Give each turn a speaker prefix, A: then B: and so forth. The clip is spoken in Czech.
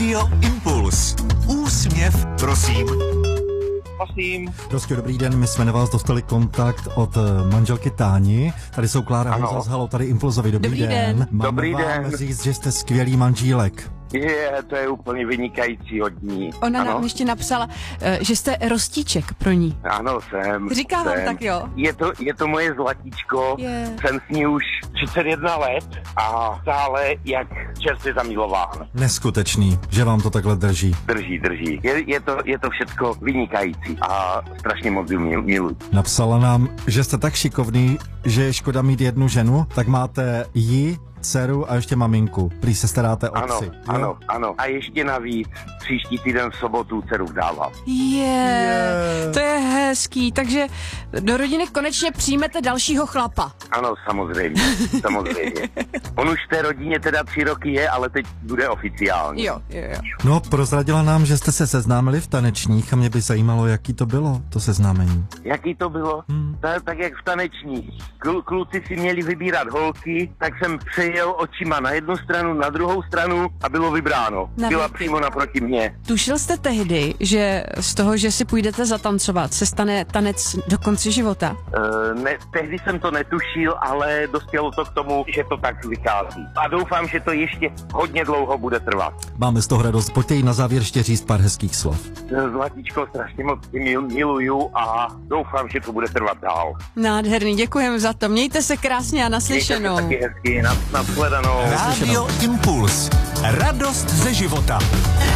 A: Rádio Impuls. Úsměv, prosím.
B: Prosím.
C: Prostě dobrý den, my jsme na vás dostali kontakt od manželky Táni. Tady jsou Klára Honza z Halo, tady Impulzovi. Dobrý den. Máme
B: Dobrý
C: vám
B: den.
C: říct, že jste skvělý manžílek.
B: To je úplně vynikající od ní.
D: Ona nám ještě napsala, že jste rostíček pro ní.
B: Ano, jsem.
D: Říká vám tak, jo?
B: Je to moje zlatíčko.
D: Je.
B: Jsem s ní už 31 let a stále jak čerstvě zamilován.
C: Neskutečný, že vám to takhle drží.
B: Drží. Je to všecko vynikající a strašně moc ji miluji.
C: Napsala nám, že jste tak šikovný, že je škoda mít jednu ženu, tak máte ji, dceru a ještě maminku. Prý se staráte o psy.
B: Ano. A ještě navíc příští týden v sobotu dceru vdávám.
D: To je hezký, takže do rodiny konečně přijmete dalšího chlapa.
B: Ano, samozřejmě. On už v té rodině teda 3 roky je, ale teď bude oficiální.
D: Jo.
C: No, prozradila nám, že jste se seznámili v tanečních a mě by zajímalo, jaký to bylo, to seznámení.
B: Jaký to bylo? Tak jak v tanečních. Kluci si měli vybírat holky, tak jsem přejel očima na jednu stranu, na druhou stranu a bylo vybráno. Byla přímo naproti mě.
D: Tušil jste tehdy, že z toho, že si půjdete zatancovat, se stane tanec do konce života?
B: Ne, tehdy jsem to netušil, ale dospělo to k tomu, že to tak vychází. A doufám, že to ještě hodně dlouho bude trvat.
C: Máme z toho radost, pojďte jí na závěr ještě říct pár hezkých slov.
B: Zlatíčko, strašně moc miluju a doufám, že to bude trvat dál.
D: Nádherný, děkujeme za to. Mějte se krásně a naslyšenou.
B: Mějte se taky hezky, nashledanou.
A: Rádio Impuls. Radost ze života.